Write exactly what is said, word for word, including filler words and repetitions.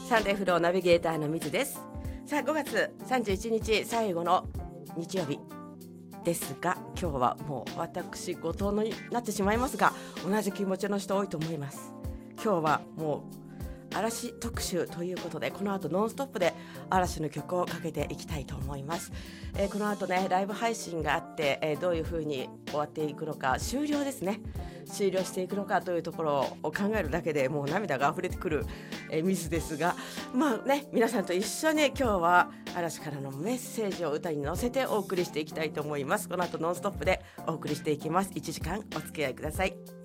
サンデーフローナビゲーターのみずです。さあごがつさんじゅういちにち最後の日曜日ですが、今日はもう私ごとになってしまいますが、同じ気持ちの人多いと思います。今日はもう嵐特集ということで、この後ノンストップで嵐の曲をかけていきたいと思います。えー、この後ねライブ配信があって、えー、どういう風に終わっていくのか、終了ですね終了していくのかというところを考えるだけでもう涙が溢れてくる、えー、ミスですが、まあね皆さんと一緒に今日は嵐からのメッセージを歌に乗せてお送りしていきたいと思います。この後ノンストップでお送りしていきます。いちじかんお付き合いください。